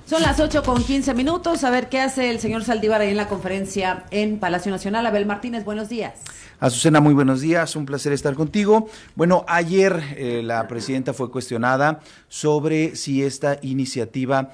Son las 8:15. A ver qué hace el señor Saldívar ahí en la conferencia en Palacio Nacional. Abel Martínez, buenos días. Azucena, muy buenos días, un placer estar contigo. Bueno, ayer la presidenta fue cuestionada sobre si esta iniciativa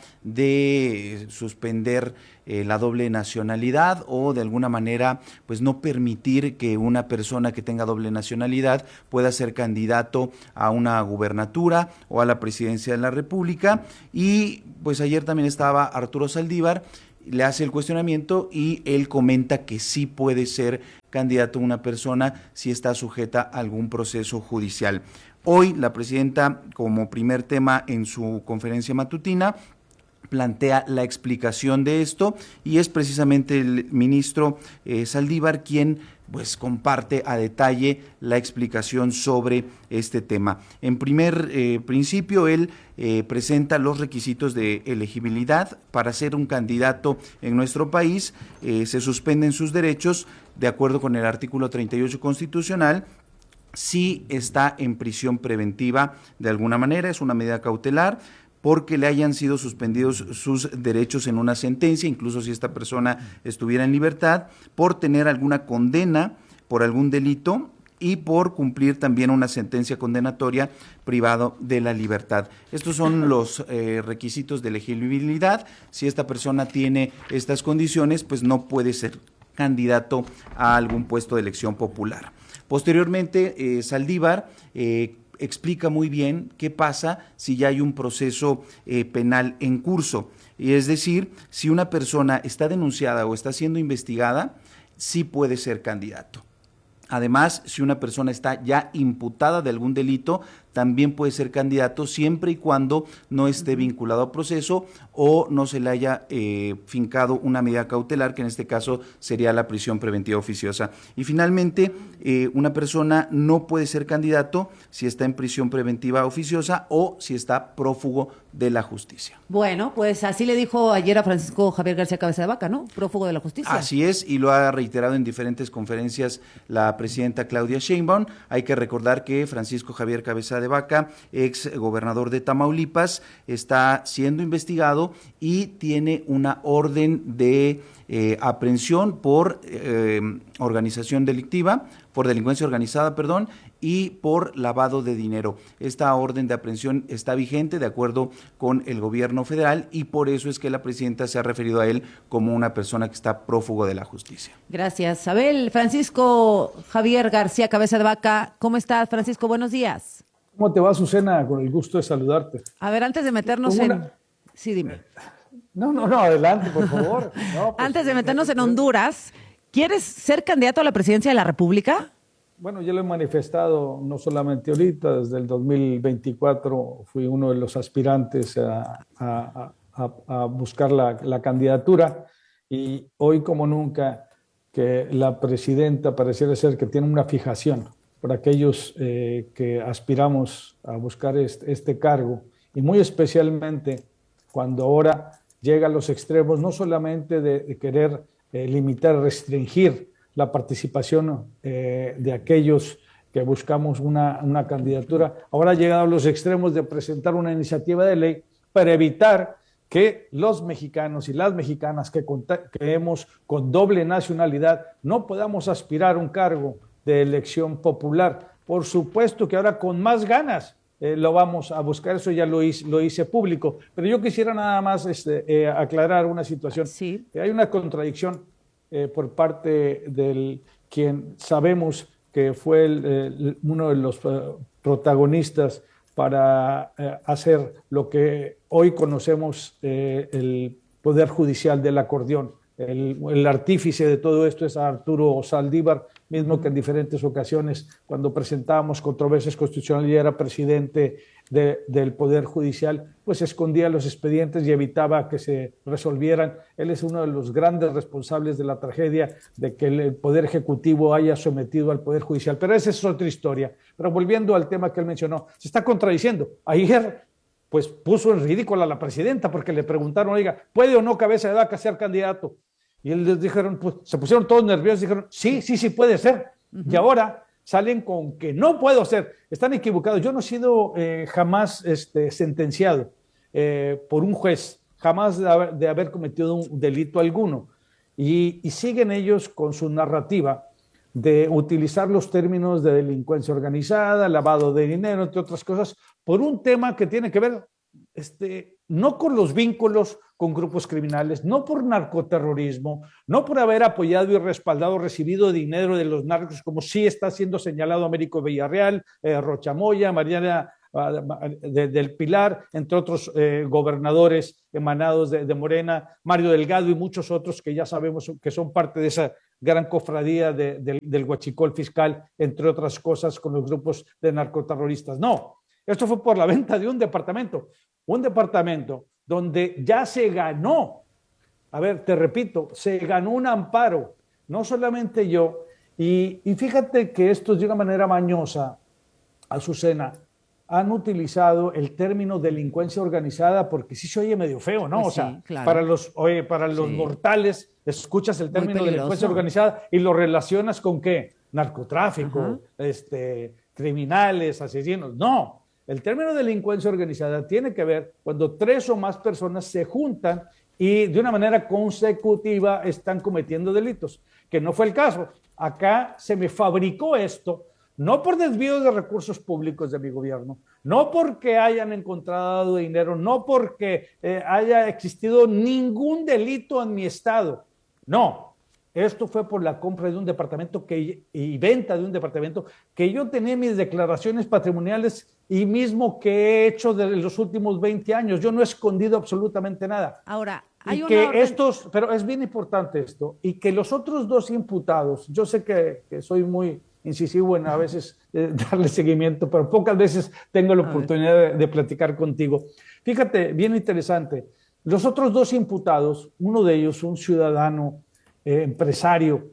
de suspender la doble nacionalidad o de alguna manera pues no permitir que una persona que tenga doble nacionalidad pueda ser candidato a una gubernatura o a la presidencia de la República. Y pues ayer también estaba Arturo Saldívar, le hace el cuestionamiento y él comenta que sí puede ser candidato una persona si está sujeta a algún proceso judicial. Hoy la presidenta, como primer tema en su conferencia matutina, plantea la explicación de esto y es precisamente el ministro Saldívar quien pues comparte a detalle la explicación sobre este tema. En primer principio, él presenta los requisitos de elegibilidad para ser un candidato en nuestro país. Se suspenden sus derechos de acuerdo con el artículo 38 constitucional. Si está en prisión preventiva de alguna manera, es una medida cautelar, porque le hayan sido suspendidos sus derechos en una sentencia, incluso si esta persona estuviera en libertad, por tener alguna condena por algún delito y por cumplir también una sentencia condenatoria privado de la libertad. Estos son los requisitos de elegibilidad. Si esta persona tiene estas condiciones, pues no puede ser candidato a algún puesto de elección popular. Posteriormente, Saldívar explica muy bien qué pasa si ya hay un proceso penal en curso. Y es decir, si una persona está denunciada o está siendo investigada, sí puede ser candidato. Además, si una persona está ya imputada de algún delito, también puede ser candidato siempre y cuando no esté vinculado a proceso o no se le haya fincado una medida cautelar, que en este caso sería la prisión preventiva oficiosa. Y finalmente, una persona no puede ser candidato si está en prisión preventiva oficiosa o si está prófugo de la justicia. Bueno, pues así le dijo ayer a Francisco Javier García Cabeza de Vaca, ¿no? Prófugo de la justicia. Así es, y lo ha reiterado en diferentes conferencias la presidenta Claudia Sheinbaum. Hay que recordar que Francisco Javier Cabeza de Vaca, ex gobernador de Tamaulipas, está siendo investigado y tiene una orden de aprehensión por organización delictiva, por delincuencia organizada, y por lavado de dinero. Esta orden de aprehensión está vigente de acuerdo con el gobierno federal y por eso es que la presidenta se ha referido a él como una persona que está prófugo de la justicia. Gracias, Abel. Francisco Javier García Cabeza de Vaca, ¿cómo estás, Francisco? Buenos días. ¿Cómo te va, Azucena? Con el gusto de saludarte. A ver, antes de meternos Sí, dime. No, adelante, por favor. No, pues, antes de meternos en Honduras, ¿quieres ser candidato a la presidencia de la República? Bueno, yo lo he manifestado no solamente ahorita, desde el 2024 fui uno de los aspirantes a buscar la candidatura y hoy como nunca que la presidenta pareciera ser que tiene una fijación por aquellos que aspiramos a buscar este cargo y muy especialmente cuando ahora llega a los extremos no solamente de querer limitar, restringir la participación de aquellos que buscamos una candidatura, ahora ha llegado a los extremos de presentar una iniciativa de ley para evitar que los mexicanos y las mexicanas que creemos con doble nacionalidad no podamos aspirar a un cargo de elección popular. Por supuesto que ahora con más ganas lo vamos a buscar, eso ya lo hice público, pero yo quisiera nada más aclarar una situación. Sí. Hay una contradicción por parte del quien sabemos que fue uno de los protagonistas para hacer lo que hoy conocemos el Poder Judicial del acordeón. El artífice de todo esto es Arturo Saldívar, mismo que en diferentes ocasiones, cuando presentábamos controversias constitucionales y era presidente del Poder Judicial, pues escondía los expedientes y evitaba que se resolvieran. Él es uno de los grandes responsables de la tragedia de que el Poder Ejecutivo haya sometido al Poder Judicial. Pero esa es otra historia. Pero volviendo al tema que él mencionó, se está contradiciendo. Ayer pues puso en ridículo a la presidenta porque le preguntaron, oiga, ¿puede o no Cabeza de Vaca ser candidato? Y él les dijeron, pues se pusieron todos nerviosos y dijeron, sí puede ser. Y ahora salen con que no puedo ser. Están equivocados. Yo no he sido jamás sentenciado por un juez jamás de haber cometido un delito alguno. Y siguen ellos con su narrativa de utilizar los términos de delincuencia organizada, lavado de dinero, entre otras cosas, por un tema que tiene que ver no con los vínculos con grupos criminales, no por narcoterrorismo, no por haber apoyado y respaldado, recibido dinero de los narcos, como sí está siendo señalado Américo Villarreal, Rocha Moya, Mariana del Pilar, entre otros gobernadores emanados de Morena, Mario Delgado y muchos otros que ya sabemos que son parte de esa gran cofradía del huachicol fiscal, entre otras cosas, con los grupos de narcoterroristas. No, esto fue por la venta de un departamento donde ya se ganó, a ver, te repito, se ganó un amparo, no solamente yo, y fíjate que esto de una manera mañosa, Azucena, han utilizado el término delincuencia organizada porque sí se oye medio feo, ¿no? Pues o sea, sí, claro. para los Sí. mortales, escuchas el término delincuencia organizada y lo relacionas con ¿qué? Narcotráfico, criminales, asesinos. No, el término delincuencia organizada tiene que ver cuando 3 o más personas se juntan y de una manera consecutiva están cometiendo delitos, que no fue el caso. Acá se me fabricó esto, no por desvío de recursos públicos de mi gobierno, no porque hayan encontrado dinero, no porque haya existido ningún delito en mi estado. No, esto fue por la compra de un departamento y venta de un departamento que yo tenía mis declaraciones patrimoniales y mismo que he hecho de los últimos 20 años. Yo no he escondido absolutamente nada. Ahora, hay pero es bien importante esto, y que los otros 2 imputados, yo sé que soy muy incisivo en a veces darle seguimiento, pero pocas veces tengo la oportunidad de platicar contigo. Fíjate, bien interesante, los otros 2 imputados, uno de ellos, un ciudadano, empresario,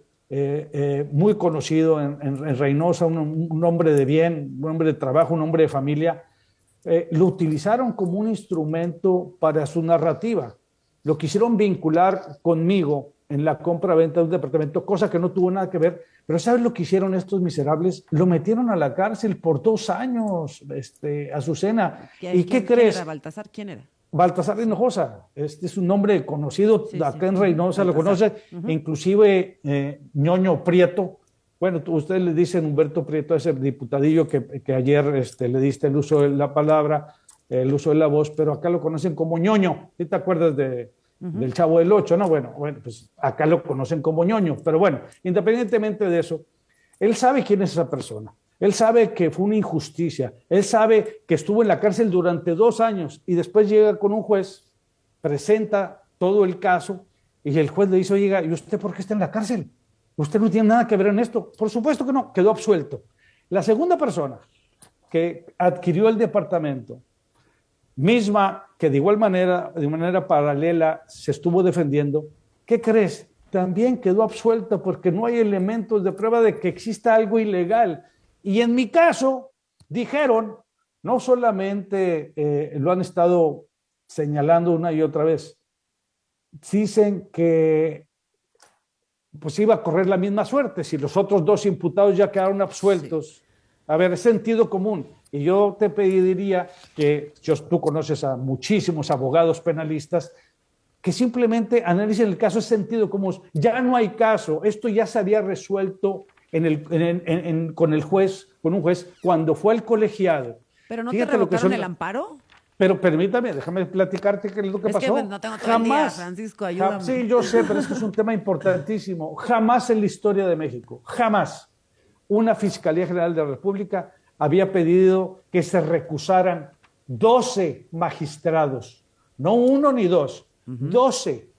muy conocido en Reynosa, un hombre de bien, un hombre de trabajo, un hombre de familia, lo utilizaron como un instrumento para su narrativa. Lo quisieron vincular conmigo en la compra-venta de un departamento, cosa que no tuvo nada que ver. Pero ¿sabes lo que hicieron estos miserables? Lo metieron a la cárcel por 2 años, Azucena. ¿Y qué crees? ¿Quién era Baltasar? ¿Quién era? Baltasar Hinojosa. Este es un nombre conocido, sí, acá en Reynosa lo conoce, inclusive Ñoño Prieto. Bueno, ustedes le dicen Humberto Prieto, ese diputadillo que ayer le diste el uso de la palabra, el uso de la voz, pero acá lo conocen como Ñoño. ¿Sí te acuerdas del Chavo del Ocho? No, bueno, pues acá lo conocen como Ñoño. Pero bueno, independientemente de eso, él sabe quién es esa persona. Él sabe que fue una injusticia. Él sabe que estuvo en la cárcel durante 2 años y después llega con un juez, presenta todo el caso y el juez le dice, oiga, ¿y usted por qué está en la cárcel? Usted no tiene nada que ver en esto. Por supuesto que no, quedó absuelto. La segunda persona que adquirió el departamento, misma que de igual manera, de manera paralela, se estuvo defendiendo, ¿qué crees? También quedó absuelta porque no hay elementos de prueba de que exista algo ilegal. Y en mi caso, dijeron, no solamente lo han estado señalando una y otra vez, dicen que pues iba a correr la misma suerte si los otros 2 imputados ya quedaron absueltos. Sí. A ver, es sentido común. Y yo te pediría que, tú conoces a muchísimos abogados penalistas, que simplemente analicen el caso, es sentido común. Ya no hay caso, esto ya se había resuelto con un juez, cuando fue el colegiado. ¿Pero no te revocaron el amparo? Pero permítame, déjame platicarte qué es lo que pasó. Que no tengo todo el día, Francisco, ayúdame. Sí, yo sé, pero es que es un tema importantísimo. Jamás en la historia de México, jamás, una Fiscalía General de la República había pedido que se recusaran 12 magistrados, no 1 ni 2, 12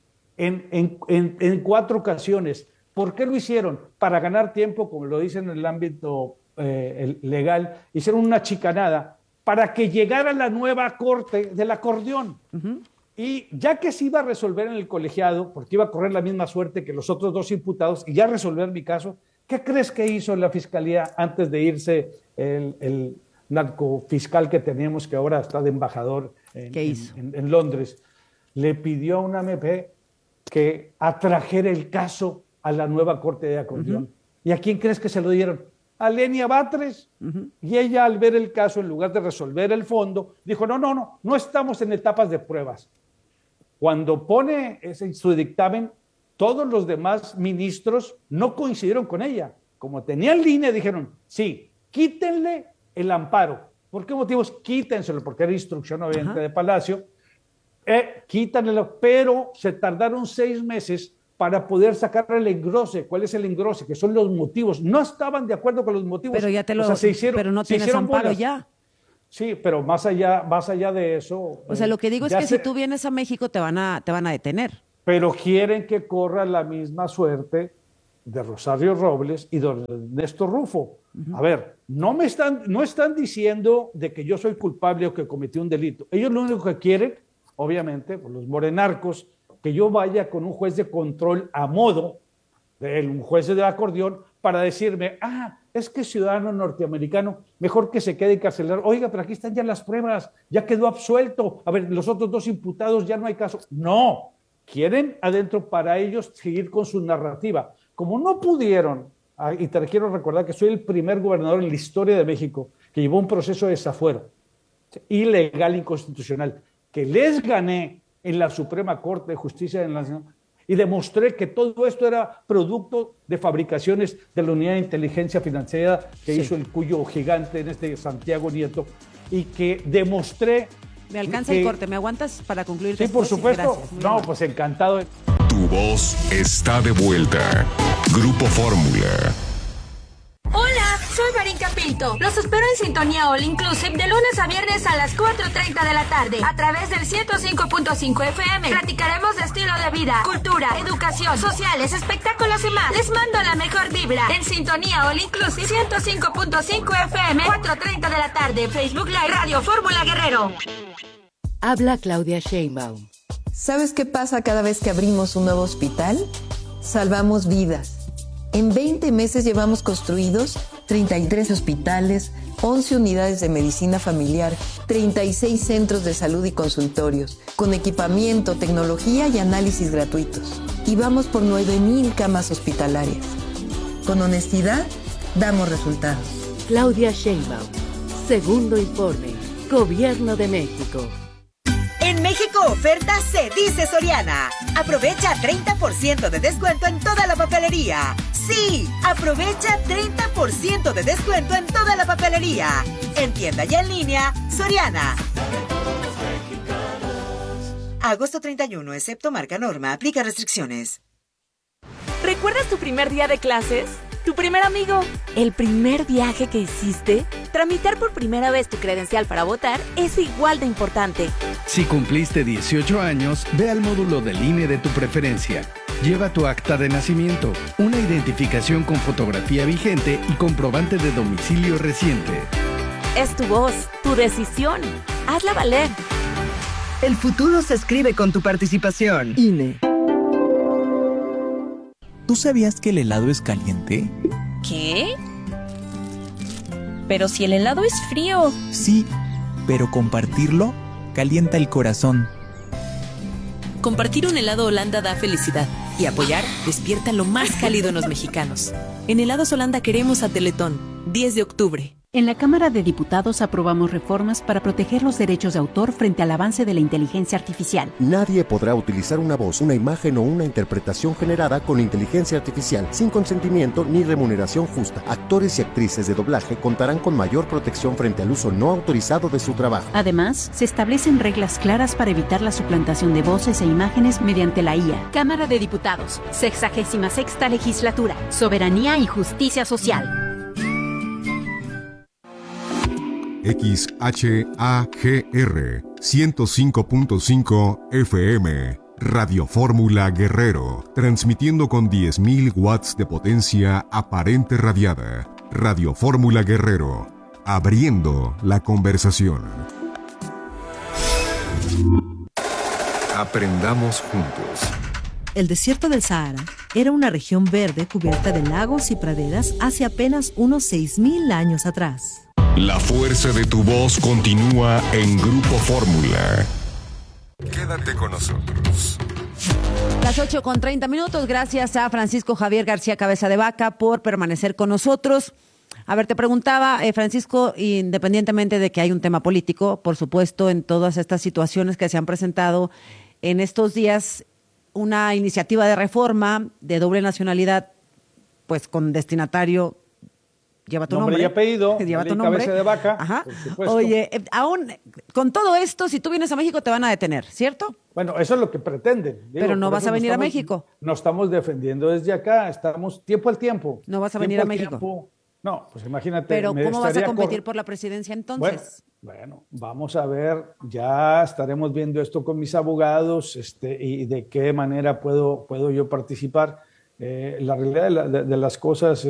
en 4 ocasiones. ¿Por qué lo hicieron? Para ganar tiempo, como lo dicen en el ámbito legal, hicieron una chicanada para que llegara la nueva corte del acordeón. Y ya que se iba a resolver en el colegiado, porque iba a correr la misma suerte que los otros 2 imputados, y ya resolver mi caso, ¿qué crees que hizo la Fiscalía antes de irse el narcofiscal que teníamos, que ahora está de embajador en Londres? Le pidió a una MP que atrajera el caso a la nueva corte de acordeón. ¿Y a quién crees que se lo dieron? A Lenia Batres. Y ella, al ver el caso, en lugar de resolver el fondo, dijo, no estamos en etapas de pruebas. Cuando pone su dictamen, todos los demás ministros no coincidieron con ella. Como tenían línea, dijeron, sí, quítenle el amparo. ¿Por qué motivos? Quítenselo, porque era instrucción obviamente de Palacio. Quítanlo, pero se tardaron 6 meses para poder sacar el engrose. ¿Cuál es el engrose? Que son los motivos. No estaban de acuerdo con los motivos. Pero ya pero no tienes amparo ya. Sí, pero más allá de eso. O sea, lo que digo es que si tú vienes a México te van a detener. Pero quieren que corra la misma suerte de Rosario Robles y de Ernesto Rufo. A ver, no están diciendo de que yo soy culpable o que cometí un delito. Ellos lo único que quieren, obviamente, pues los morenarcos, que yo vaya con un juez de control a modo de un juez de acordeón para decirme, es que ciudadano norteamericano, mejor que se quede encarcelado. Oiga, pero aquí están ya las pruebas, ya quedó absuelto. A ver, los otros 2 imputados ya no hay caso. No, quieren adentro para ellos seguir con su narrativa. Como no pudieron, y te quiero recordar que soy el primer gobernador en la historia de México que llevó un proceso de desafuero ilegal, inconstitucional, que les gané en la Suprema Corte de Justicia de la Nación y demostré que todo esto era producto de fabricaciones de la Unidad de Inteligencia Financiera que hizo el cuyo gigante en Santiago Nieto, y que demostré... Me alcanza el corte, ¿me aguantas para concluir? Sí, por supuesto. Gracias, no, pues encantado. Tu voz está de vuelta. Grupo Fórmula. Hola, soy Marinka Pinto. Los espero en Sintonía All Inclusive de lunes a viernes a las 4:30 de la tarde a través del 105.5 FM. Platicaremos de estilo de vida, cultura, educación, sociales, espectáculos y más. Les mando la mejor vibra en Sintonía All Inclusive 105.5 FM, 4:30 de la tarde. Facebook Live, Radio Fórmula Guerrero. Habla Claudia Sheinbaum. ¿Sabes qué pasa cada vez que abrimos un nuevo hospital? Salvamos vidas. En 20 meses llevamos construidos 33 hospitales, 11 unidades de medicina familiar, 36 centros de salud y consultorios, con equipamiento, tecnología y análisis gratuitos. Y vamos por 9,000 camas hospitalarias. Con honestidad, damos resultados. Claudia Sheinbaum. Segundo informe. Gobierno de México. En México oferta se dice Soriana. Aprovecha 30% de descuento en toda la papelería. Sí, aprovecha 30% de descuento en toda la papelería. En tienda y en línea, Soriana. Agosto 31, excepto marca Norma, aplica restricciones. ¿Recuerdas tu primer día de clases? ¿Tu primer amigo? ¿El primer viaje que hiciste? Tramitar por primera vez tu credencial para votar es igual de importante. Si cumpliste 18 años, ve al módulo del INE de tu preferencia. Lleva tu acta de nacimiento, una identificación con fotografía vigente y comprobante de domicilio reciente. Es tu voz, tu decisión. Hazla valer. El futuro se escribe con tu participación. INE. ¿Tú sabías que el helado es caliente? ¿Qué? Pero si el helado es frío. Sí, pero compartirlo calienta el corazón. Compartir un helado Holanda da felicidad y apoyar despierta lo más cálido en los mexicanos. En Helados Holanda queremos a Teletón, 10 de octubre. En la Cámara de Diputados aprobamos reformas para proteger los derechos de autor frente al avance de la inteligencia artificial. Nadie podrá utilizar una voz, una imagen o una interpretación generada con inteligencia artificial sin consentimiento ni remuneración justa. Actores y actrices de doblaje contarán con mayor protección frente al uso no autorizado de su trabajo. Además, se establecen reglas claras para evitar la suplantación de voces e imágenes mediante la IA. Cámara de Diputados, 66ª Legislatura, Soberanía y Justicia Social. XHAGR 105.5 FM, Radio Fórmula Guerrero, transmitiendo con 10.000 watts de potencia aparente radiada. Radio Fórmula Guerrero, abriendo la conversación. Aprendamos juntos. El desierto del Sahara era una región verde cubierta de lagos y praderas hace apenas unos 6.000 años atrás. La fuerza de tu voz continúa en Grupo Fórmula. Quédate con nosotros. Las 8:30. Gracias a Francisco Javier García Cabeza de Vaca por permanecer con nosotros. A ver, te preguntaba, Francisco, independientemente de que hay un tema político, por supuesto, en todas estas situaciones que se han presentado en estos días una iniciativa de reforma de doble nacionalidad, pues con destinatario, lleva tu nombre. Y apellido, lleva tu nombre. Cabeza de vaca, Ajá. por supuesto. Oye, aún con todo esto, si tú vienes a México te van a detener, ¿cierto? Bueno, eso es lo que pretenden. Pero no vas a venir a México. Nos estamos defendiendo desde acá, estamos tiempo al tiempo. No vas a venir a México. Tiempo. No, pues imagínate. Pero ¿cómo vas a competir por la presidencia entonces? Bueno, vamos a ver, ya estaremos viendo esto con mis abogados, y de qué manera puedo yo participar. La realidad de las cosas,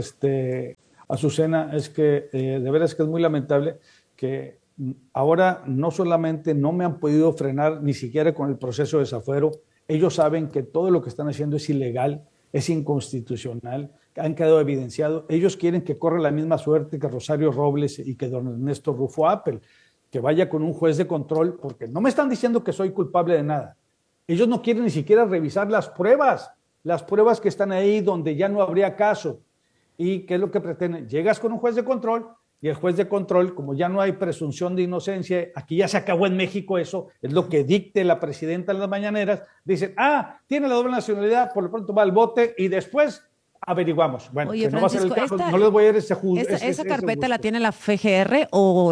Azucena, es que de veras que es muy lamentable que ahora no solamente no me han podido frenar ni siquiera con el proceso de desafuero, ellos saben que todo lo que están haciendo es ilegal, es inconstitucional, han quedado evidenciado. Ellos quieren que corra la misma suerte que Rosario Robles y que don Ernesto Rufo Appel, que vaya con un juez de control, porque no me están diciendo que soy culpable de nada. Ellos no quieren ni siquiera revisar las pruebas que están ahí donde ya no habría caso. ¿Y qué es lo que pretenden? Llegas con un juez de control y el juez de control, como ya no hay presunción de inocencia, aquí ya se acabó en México eso, es lo que dicte la presidenta en las mañaneras, dicen, tiene la doble nacionalidad, por lo pronto va al bote y después averiguamos. Bueno, oye, que no va a ser el caso, Francisco, no les voy a ir ese ¿esa carpeta la tiene la FGR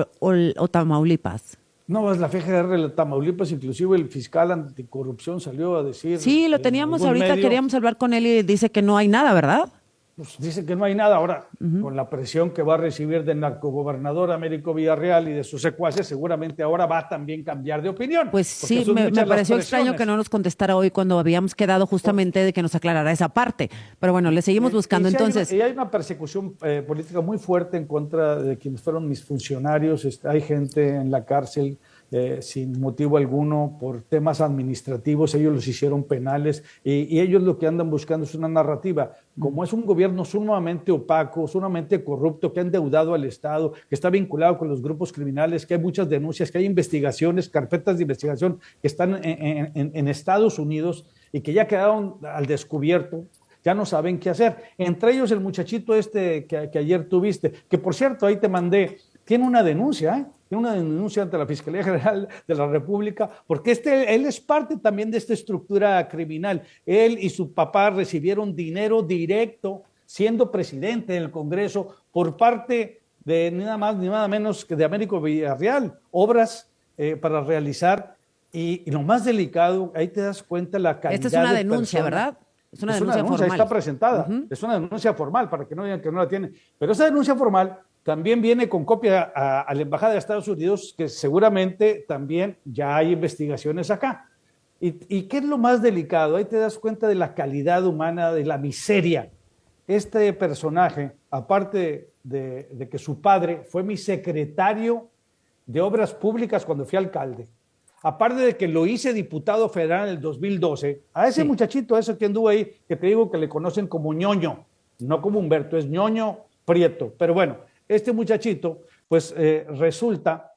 o Tamaulipas? No, es la FGR de Tamaulipas, inclusive el fiscal anticorrupción salió a decir... Sí, lo teníamos ahorita, queríamos hablar con él y dice que no hay nada, ¿verdad? Pues dice que no hay nada. Ahora, con la presión que va a recibir del narcogobernador Américo Villarreal y de sus secuaces, seguramente ahora va a también cambiar de opinión. Pues sí, me pareció extraño que no nos contestara hoy cuando habíamos quedado justamente de que nos aclarara esa parte. Pero bueno, le seguimos buscando entonces. Hay una persecución política muy fuerte en contra de quienes fueron mis funcionarios. Hay gente en la cárcel sin motivo alguno por temas administrativos, ellos los hicieron penales y ellos lo que andan buscando es una narrativa. Como es un gobierno sumamente opaco, sumamente corrupto, que ha endeudado al Estado, que está vinculado con los grupos criminales, que hay muchas denuncias, que hay investigaciones, carpetas de investigación que están en Estados Unidos y que ya quedaron al descubierto, ya no saben qué hacer. Entre ellos el muchachito que ayer tuviste, que por cierto ahí te mandé, tiene una denuncia, Tiene una denuncia ante la Fiscalía General de la República, porque él es parte también de esta estructura criminal. Él y su papá recibieron dinero directo, siendo presidente del Congreso, por parte de nada más ni nada menos que de Américo Villarreal, obras para realizar, y lo más delicado, ahí te das cuenta la calidad de Esta es una denuncia, ¿verdad? Es una denuncia formal. Está presentada, es una denuncia formal, para que no digan que no la tiene. Pero esa denuncia formal también viene con copia a la Embajada de Estados Unidos, que seguramente también ya hay investigaciones acá. ¿Y qué es lo más delicado? Ahí te das cuenta de la calidad humana, de la miseria. Este personaje, aparte de que su padre fue mi secretario de Obras Públicas cuando fui alcalde, aparte de que lo hice diputado federal en el 2012, a ese muchachito, a ese que anduvo ahí, que te digo que le conocen como Ñoño, no como Humberto, es Ñoño Prieto. Pero bueno, este muchachito, pues resulta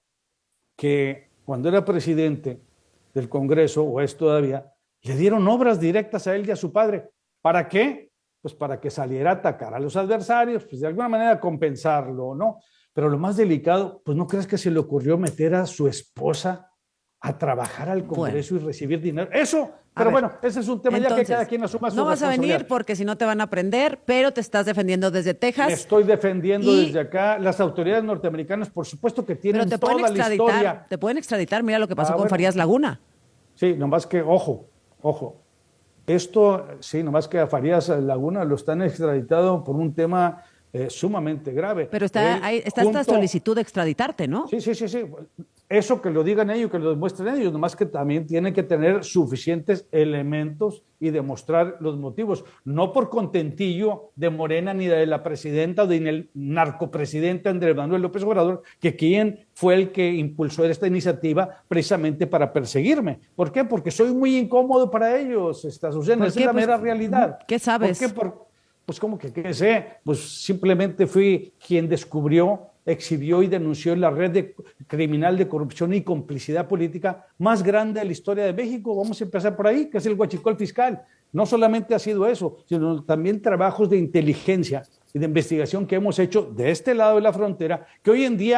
que cuando era presidente del Congreso, o es todavía, le dieron obras directas a él y a su padre. ¿Para qué? Pues para que saliera a atacar a los adversarios, pues de alguna manera compensarlo, ¿no? Pero lo más delicado, pues no crees que se le ocurrió meter a su esposa a trabajar al Congreso y recibir dinero. Eso, pero bueno, ese es un tema entonces, ya que cada quien asuma su no vas a venir porque si no te van a prender, pero te estás defendiendo desde Texas. Me estoy defendiendo desde acá. Las autoridades norteamericanas, por supuesto que tienen toda la historia. Te pueden extraditar, mira lo que pasó con Farías Laguna. Sí, nomás que, ojo. Esto, sí, nomás que a Farías Laguna lo están extraditado por un tema sumamente grave. Pero está esta solicitud de extraditarte, ¿no? Sí. Eso que lo digan ellos, que lo demuestren ellos, nomás que también tienen que tener suficientes elementos y demostrar los motivos. No por contentillo de Morena ni de la presidenta o del narcopresidente Andrés Manuel López Obrador, que quien fue el que impulsó esta iniciativa precisamente para perseguirme. ¿Por qué? Porque soy muy incómodo para ellos, Susana, esa es la mera realidad. ¿Qué sabes? ¿Por qué? Pues ¿cómo que qué sé? Pues simplemente fui quien descubrió, exhibió y denunció la red criminal de corrupción y complicidad política más grande de la historia de México. Vamos a empezar por ahí, que es el huachicol fiscal. No solamente ha sido eso, sino también trabajos de inteligencia y de investigación que hemos hecho de este lado de la frontera, que hoy en día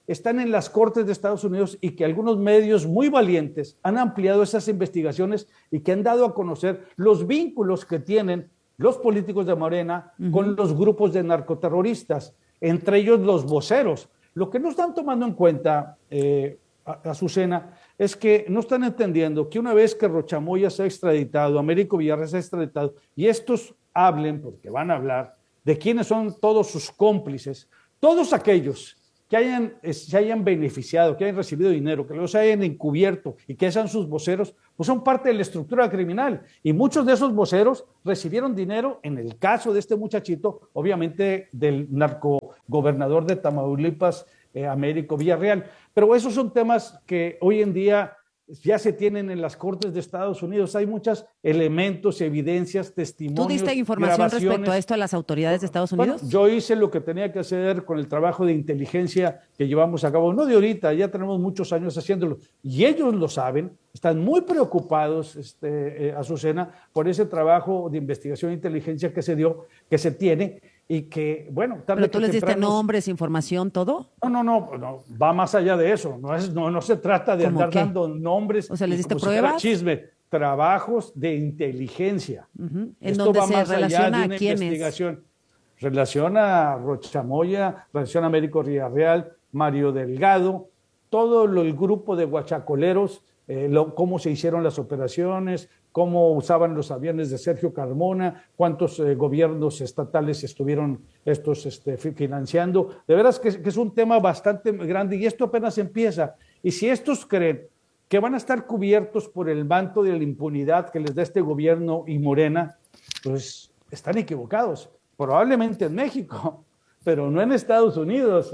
están en las Cortes de Estados Unidos y que algunos medios muy valientes han ampliado esas investigaciones y que han dado a conocer los vínculos que tienen los políticos de Morena con los grupos de narcoterroristas, entre ellos los voceros. Lo que no están tomando en cuenta, Azucena, es que no están entendiendo que una vez que Rochamoya se ha extraditado, Américo Villarreal se ha extraditado, y estos hablen, porque van a hablar, de quiénes son todos sus cómplices, todos aquellos que se hayan beneficiado, que hayan recibido dinero, que los hayan encubierto y que sean sus voceros, pues son parte de la estructura criminal. Y muchos de esos voceros recibieron dinero, en el caso de este muchachito, obviamente del narcogobernador de Tamaulipas, Américo Villarreal. Pero esos son temas que hoy en día ya se tienen en las Cortes de Estados Unidos. Hay muchos elementos, evidencias, testimonios. ¿Tú diste información respecto a esto a las autoridades de Estados Unidos? Bueno, yo hice lo que tenía que hacer con el trabajo de inteligencia que llevamos a cabo, no de ahorita, ya tenemos muchos años haciéndolo, y ellos lo saben, están muy preocupados, Azucena, por ese trabajo de investigación e inteligencia que se dio, que se tiene, y que, bueno, tarde ¿Pero tú les diste nombres, información, todo? No, va más allá de eso. No se trata de andar dando nombres. O sea, ¿les diste como pruebas? Si fuera chisme, trabajos de inteligencia. ¿En Esto dónde va se más allá relaciona de a una quiénes? investigación. Relaciona a Rochamoya, relaciona a Américo Villarreal, Mario Delgado, todo el grupo de guachacoleros, cómo se hicieron las operaciones, cómo usaban los aviones de Sergio Carmona, cuántos gobiernos estatales estuvieron financiando. De veras que es un tema bastante grande y esto apenas empieza. Y si estos creen que van a estar cubiertos por el manto de la impunidad que les da este gobierno y Morena, pues están equivocados. Probablemente en México, pero no en Estados Unidos,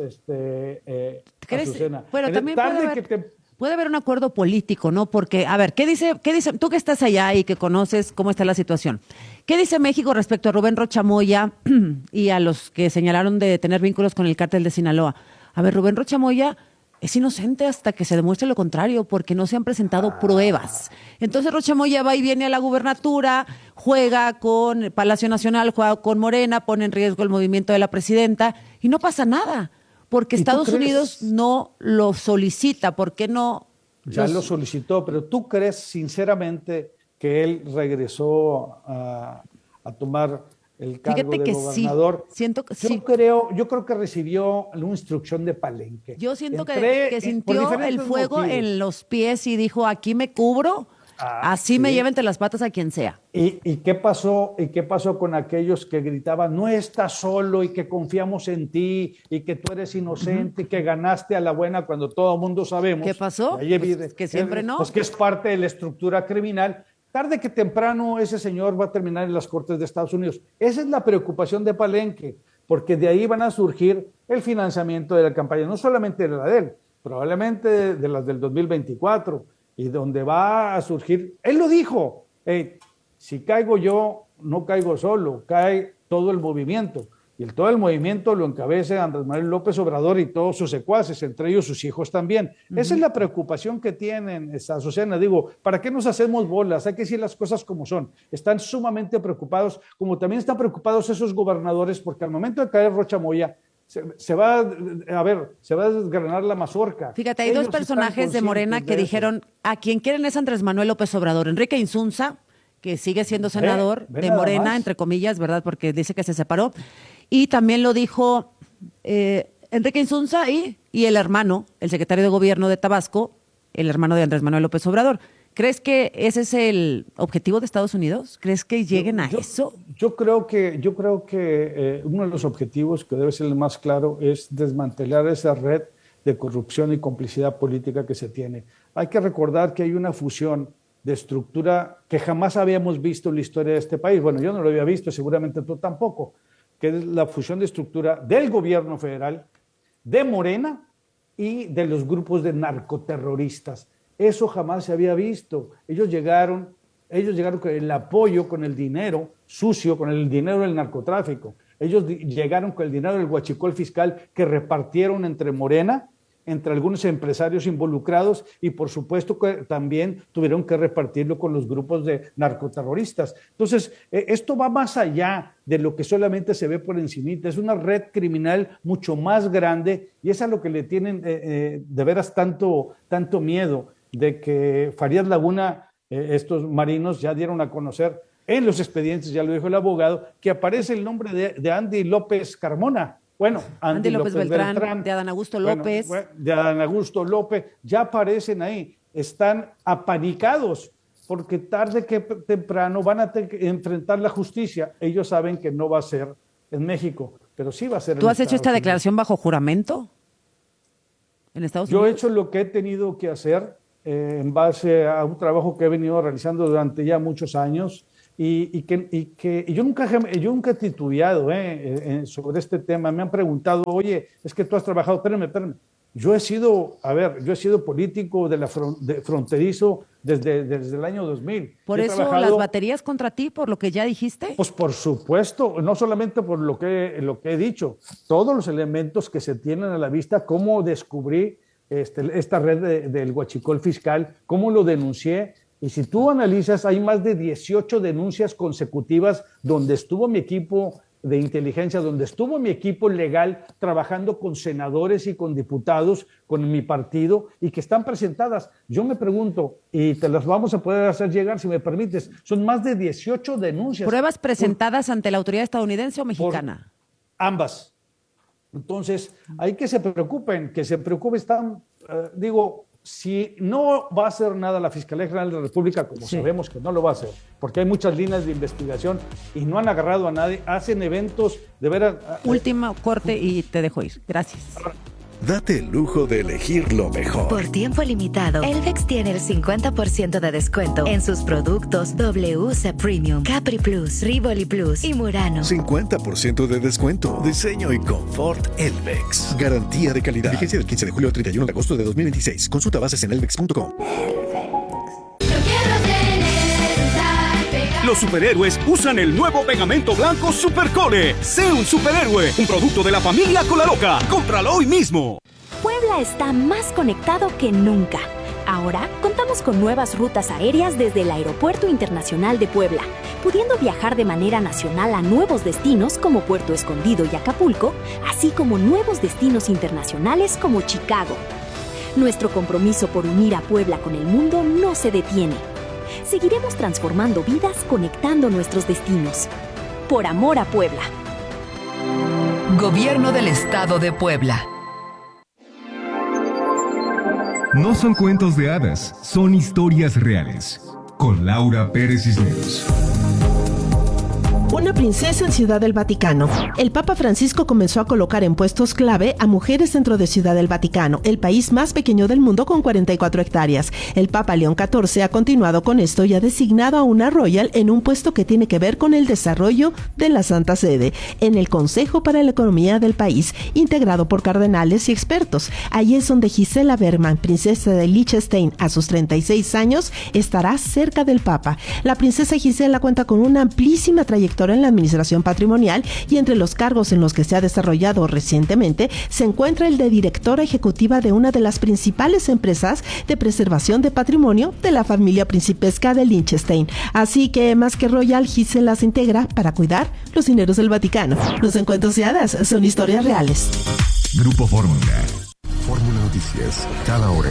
Azucena. Bueno, también puede haber un acuerdo político, ¿no? Porque, a ver, ¿qué dice, tú que estás allá y que conoces cómo está la situación? ¿Qué dice México respecto a Rubén Rochamoya y a los que señalaron de tener vínculos con el cártel de Sinaloa? A ver, Rubén Rochamoya es inocente hasta que se demuestre lo contrario, porque no se han presentado pruebas. Entonces Rochamoya va y viene a la gubernatura, juega con Palacio Nacional, juega con Morena, pone en riesgo el movimiento de la presidenta y no pasa nada. Porque Estados Unidos no lo solicita, ¿por qué no? Ya lo solicitó, pero ¿tú crees sinceramente que él regresó a tomar el cargo de gobernador? Sí. Siento que sí. Yo creo que recibió una instrucción de Palenque. Yo siento que sintió el fuego en los pies y dijo, aquí me cubro, así me lleva entre las patas a quien sea. ¿Y qué pasó? ¿Y qué pasó con aquellos que gritaban, no estás solo y que confiamos en ti y que tú eres inocente y que ganaste a la buena cuando todo el mundo sabemos? ¿Qué pasó? Pues que siempre no. Pues que es parte de la estructura criminal. Tarde que temprano ese señor va a terminar en las Cortes de Estados Unidos. Esa es la preocupación de Palenque, porque de ahí van a surgir el financiamiento de la campaña, no solamente de la de él, probablemente de las del 2024, y donde va a surgir, él lo dijo, si caigo yo, no caigo solo, cae todo el movimiento. Y todo el movimiento lo encabeza Andrés Manuel López Obrador y todos sus secuaces, entre ellos sus hijos también. Esa es la preocupación que tienen, Azucena. Digo, ¿para qué nos hacemos bolas? Hay que decir las cosas como son. Están sumamente preocupados, como también están preocupados esos gobernadores, porque al momento de caer Rochamoya, se va a desgranar la mazorca. Fíjate, hay dos personajes de Morena que dijeron, a quien quieren es Andrés Manuel López Obrador. Enrique Insunza, que sigue siendo senador de Morena, entre comillas, ¿verdad? Porque dice que se separó. Y también lo dijo Enrique Insunza y el hermano, el secretario de Gobierno de Tabasco, el hermano de Andrés Manuel López Obrador. ¿Crees que ese es el objetivo de Estados Unidos? ¿Crees que lleguen a eso? Yo creo que uno de los objetivos que debe ser el más claro es desmantelar esa red de corrupción y complicidad política que se tiene. Hay que recordar que hay una fusión de estructura que jamás habíamos visto en la historia de este país. Bueno, yo no lo había visto, seguramente tú tampoco, que es la fusión de estructura del gobierno federal, de Morena y de los grupos de narcoterroristas. Eso jamás se había visto. Ellos llegaron con el apoyo, con el dinero sucio, con el dinero del narcotráfico. Ellos llegaron con el dinero del huachicol fiscal que repartieron entre Morena entre algunos empresarios involucrados y por supuesto que también tuvieron que repartirlo con los grupos de narcoterroristas. Entonces, esto va más allá de lo que solamente se ve por encimita, es una red criminal mucho más grande y es a lo que le tienen de veras tanto miedo, de que Farías Laguna, estos marinos ya dieron a conocer en los expedientes, ya lo dijo el abogado, que aparece el nombre de Andy López Carmona. Bueno, Andy López Beltrán, de Adán Augusto López. De Adán Augusto López, ya aparecen ahí, están apanicados, porque tarde que temprano van a tener que enfrentar la justicia. Ellos saben que no va a ser en México, pero sí va a ser en Estados Unidos. ¿Tú has hecho esta declaración bajo juramento en Estados Unidos? Yo he hecho lo que he tenido que hacer en base a un trabajo que he venido realizando durante ya muchos años. Y yo nunca he titubeado sobre este tema. Me han preguntado, oye, es que tú has trabajado, espérame. Yo he sido político de fronterizo desde el año 2000. ¿Por eso las baterías contra ti, por lo que ya dijiste? Pues por supuesto, no solamente por lo que he dicho, todos los elementos que se tienen a la vista, cómo descubrí esta red del huachicol fiscal, cómo lo denuncié. Y si tú analizas, hay más de 18 denuncias consecutivas donde estuvo mi equipo de inteligencia, donde estuvo mi equipo legal trabajando con senadores y con diputados, con mi partido, y que están presentadas. Yo me pregunto, y te las vamos a poder hacer llegar, si me permites, son más de 18 denuncias. ¿Pruebas presentadas ante la autoridad estadounidense o mexicana? Ambas. Entonces, hay que se preocupen, están, si no va a hacer nada la Fiscalía General de la República, como sabemos que no lo va a hacer, porque hay muchas líneas de investigación y no han agarrado a nadie, hacen eventos de veras. Último corte y te dejo ir. Gracias. Date el lujo de elegir lo mejor. Por tiempo limitado, Elvex tiene el 50% de descuento en sus productos WC Premium, Capri Plus, Rivoli Plus y Murano. 50% de descuento. Diseño y confort Elvex. Garantía de calidad. Vigencia del 15 de julio al 31 de agosto de 2026. Consulta bases en elvex.com. Los superhéroes usan el nuevo pegamento blanco Supercole. Sé un superhéroe, un producto de la familia Colaloca. ¡Cómpralo hoy mismo! Puebla está más conectado que nunca. Ahora contamos con nuevas rutas aéreas desde el Aeropuerto Internacional de Puebla, pudiendo viajar de manera nacional a nuevos destinos como Puerto Escondido y Acapulco, así como nuevos destinos internacionales como Chicago. Nuestro compromiso por unir a Puebla con el mundo no se detiene. Seguiremos transformando vidas, conectando nuestros destinos. Por amor a Puebla. Gobierno del Estado de Puebla. No son cuentos de hadas, son historias reales. Con Laura Pérez Cisneros. Una princesa en Ciudad del Vaticano. El Papa Francisco comenzó a colocar en puestos clave a mujeres dentro de Ciudad del Vaticano, el país más pequeño del mundo con 44 hectáreas. El Papa León XIV ha continuado con esto y ha designado a una royal en un puesto que tiene que ver con el desarrollo de la Santa Sede, en el Consejo para la Economía del país, integrado por cardenales y expertos. Allí es donde Gisela Bergman, princesa de Liechtenstein, a sus 36 años, estará cerca del Papa. La princesa Gisela cuenta con una amplísima trayectoria en la administración patrimonial y entre los cargos en los que se ha desarrollado recientemente se encuentra el de directora ejecutiva de una de las principales empresas de preservación de patrimonio de la familia principesca de Liechtenstein. Así que más que royal, Gisela se integra para cuidar los dineros del Vaticano. Los encuentros de hadas son historias reales. Grupo Fórmula. Fórmula Noticias, cada hora.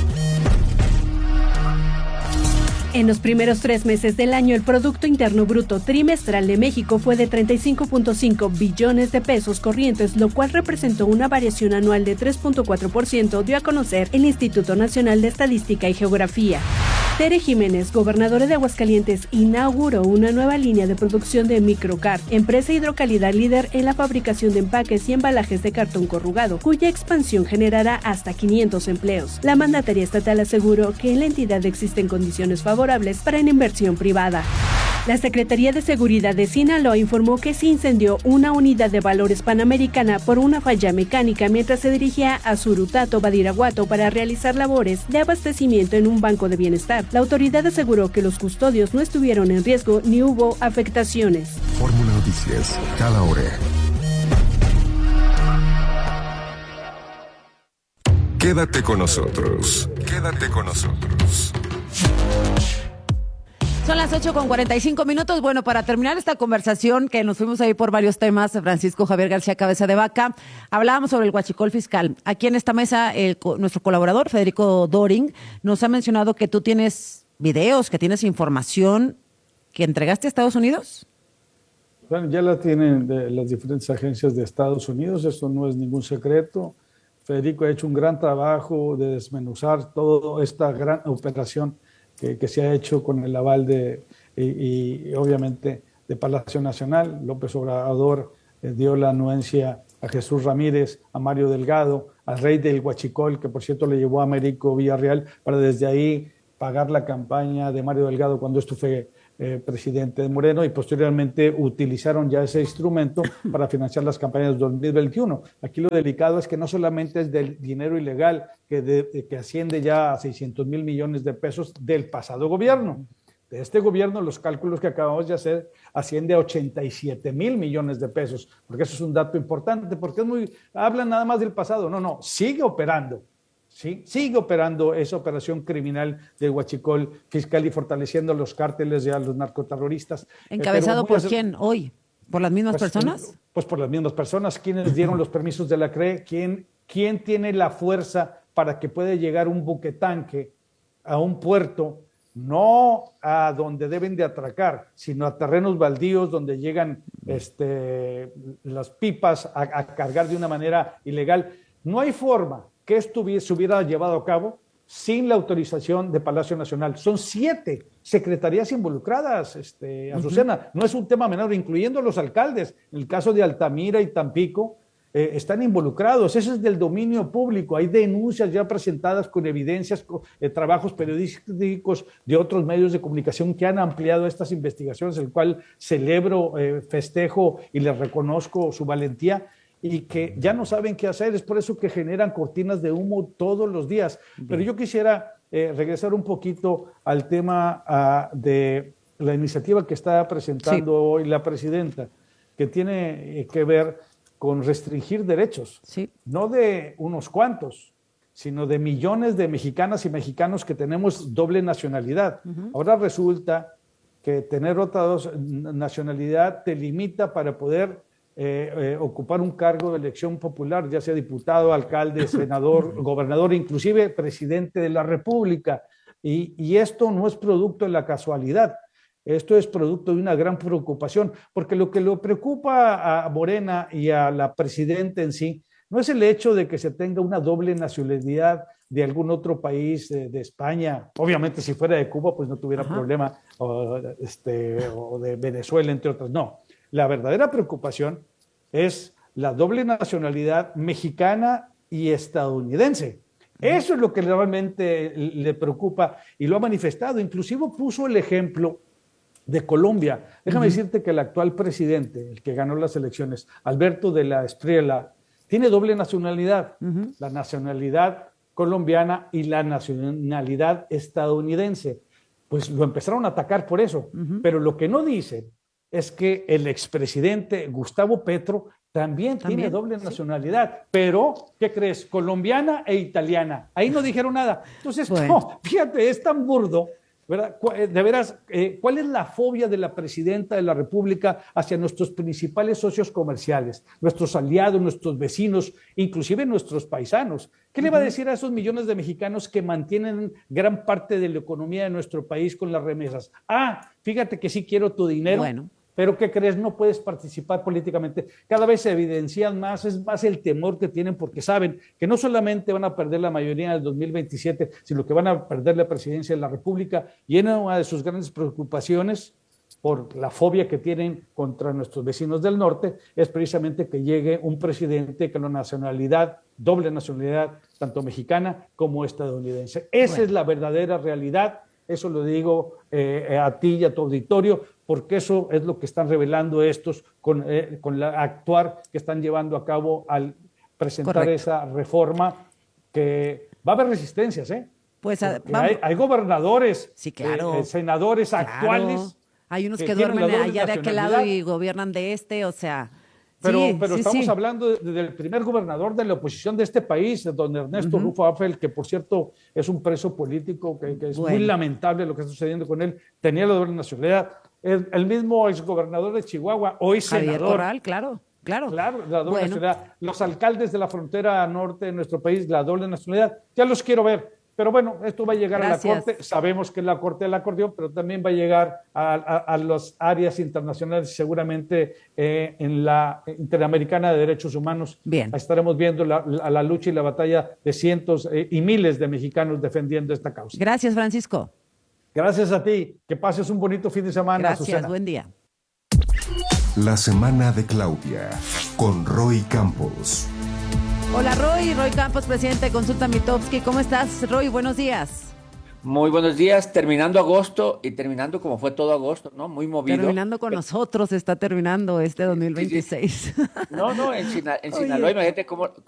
En los primeros 3 meses del año, el Producto Interno Bruto trimestral de México fue de 35.5 billones de pesos corrientes, lo cual representó una variación anual de 3.4%, dio a conocer el Instituto Nacional de Estadística y Geografía. Tere Jiménez, gobernadora de Aguascalientes, inauguró una nueva línea de producción de Microcar, empresa hidrocalidad líder en la fabricación de empaques y embalajes de cartón corrugado, cuya expansión generará hasta 500 empleos. La mandataria estatal aseguró que en la entidad existen condiciones favorables para la inversión privada. La Secretaría de Seguridad de Sinaloa informó que se incendió una unidad de Valores Panamericana por una falla mecánica mientras se dirigía a Surutato, Badiraguato, para realizar labores de abastecimiento en un banco de bienestar. La autoridad aseguró que los custodios no estuvieron en riesgo ni hubo afectaciones. Fórmula Noticias, cada hora. Quédate con nosotros. Quédate con nosotros. Son las 8:45. Bueno, para terminar esta conversación, que nos fuimos ahí por varios temas, Francisco Javier García Cabeza de Vaca, hablábamos sobre el huachicol fiscal. Aquí en esta mesa, nuestro colaborador, Federico Doring, nos ha mencionado que tú tienes videos, que tienes información que entregaste a Estados Unidos. Bueno, ya la tienen de las diferentes agencias de Estados Unidos, eso no es ningún secreto. Federico ha hecho un gran trabajo de desmenuzar toda esta gran operación que se ha hecho con el aval y obviamente de Palacio Nacional. López Obrador dio la anuencia a Jesús Ramírez, a Mario Delgado, al rey del huachicol, que por cierto le llevó a Américo Villarreal para desde ahí pagar la campaña de Mario Delgado cuando esto fue presidente de Moreno, y posteriormente utilizaron ya ese instrumento para financiar las campañas de 2021. Aquí lo delicado es que no solamente es del dinero ilegal que asciende ya a 600,000 millones de pesos del pasado gobierno. De este gobierno, los cálculos que acabamos de hacer asciende a 87,000 millones de pesos, porque eso es un dato importante, porque hablan nada más del pasado. No, sigue operando. ¿Sí? Sigue operando esa operación criminal del huachicol fiscal y fortaleciendo los cárteles y a los narcoterroristas. ¿Encabezado por quién hoy? ¿Por las mismas personas? Pues por las mismas personas. ¿Quiénes dieron los permisos de la CRE? ¿Quién tiene la fuerza para que pueda llegar un buquetanque a un puerto, no a donde deben de atracar, sino a terrenos baldíos donde llegan las pipas a cargar de una manera ilegal? No hay forma que esto se hubiera llevado a cabo sin la autorización de Palacio Nacional. Son 7 secretarías involucradas, Azucena. No es un tema menor, incluyendo los alcaldes. En el caso de Altamira y Tampico, están involucrados. Eso es del dominio público. Hay denuncias ya presentadas con evidencias, trabajos periodísticos de otros medios de comunicación que han ampliado estas investigaciones, el cual celebro, festejo y les reconozco su valentía, y que ya no saben qué hacer. Es por eso que generan cortinas de humo todos los días. Pero yo quisiera regresar un poquito al tema de la iniciativa que está presentando hoy la presidenta, que tiene que ver con restringir derechos, no de unos cuantos, sino de millones de mexicanas y mexicanos que tenemos doble nacionalidad. Ahora resulta que tener otra nacionalidad te limita para poder ocupar un cargo de elección popular, ya sea diputado, alcalde, senador, gobernador, inclusive presidente de la República. Y esto no es producto de la casualidad, esto es producto de una gran preocupación, porque lo que le preocupa a Morena y a la presidenta en sí no es el hecho de que se tenga una doble nacionalidad de algún otro país, de España. Obviamente si fuera de Cuba pues no tuviera problema, o de Venezuela, entre otras. No, la verdadera preocupación es la doble nacionalidad mexicana y estadounidense. Eso es lo que realmente le preocupa y lo ha manifestado. Inclusive puso el ejemplo de Colombia. Déjame decirte que el actual presidente, el que ganó las elecciones, Alberto de la Espriella, tiene doble nacionalidad, la nacionalidad colombiana y la nacionalidad estadounidense. Pues lo empezaron a atacar por eso, pero lo que no dicen es que el expresidente Gustavo Petro también tiene doble nacionalidad, pero, ¿qué crees? Colombiana e italiana. Ahí no dijeron nada. Entonces, no, fíjate, es tan burdo, ¿verdad? De veras, ¿cuál es la fobia de la presidenta de la República hacia nuestros principales socios comerciales, nuestros aliados, nuestros vecinos, inclusive nuestros paisanos? ¿Qué le va a decir a esos millones de mexicanos que mantienen gran parte de la economía de nuestro país con las remesas? Fíjate que sí quiero tu dinero, pero ¿qué crees? No puedes participar políticamente. Cada vez se evidencian más, es más el temor que tienen porque saben que no solamente van a perder la mayoría del 2027, sino que van a perder la presidencia de la República, y una de sus grandes preocupaciones por la fobia que tienen contra nuestros vecinos del norte es precisamente que llegue un presidente con la nacionalidad, doble nacionalidad, tanto mexicana como estadounidense. Esa es la verdadera realidad. Eso lo digo a ti y a tu auditorio, porque eso es lo que están revelando estos con la actuar que están llevando a cabo al presentar esa reforma, que va a haber resistencias, Pues hay gobernadores, senadores actuales. Hay unos que duermen allá de aquel lado y gobiernan de este, o sea, pero estamos hablando del primer gobernador de la oposición de este país, don Ernesto Rufo Apfel, que por cierto es un preso político, que es muy lamentable lo que está sucediendo con él. Tenía la doble nacionalidad. El mismo exgobernador de Chihuahua, hoy Javier senador. Corral, claro, la doble nacionalidad. Los alcaldes de la frontera norte de nuestro país, la doble nacionalidad. Ya los quiero ver. Pero bueno, esto va a llegar a la Corte. Sabemos que es la Corte del acordeón, pero también va a llegar a las áreas internacionales, seguramente en la Interamericana de Derechos Humanos. Bien. Estaremos viendo la lucha y la batalla de cientos y miles de mexicanos defendiendo esta causa. Gracias, Francisco. Gracias a ti. Que pases un bonito fin de semana, Gracias, Susana. buen día. La semana de Claudia, con Roy Campos. Hola, Roy Campos, presidente de Consulta Mitofsky. ¿Cómo estás, Roy? Buenos días. Muy buenos días, terminando agosto y terminando como fue todo agosto, ¿no? Muy movido. Terminando con nosotros, está terminando este 2026. Sí. No, en Sinaloa, imagínate cómo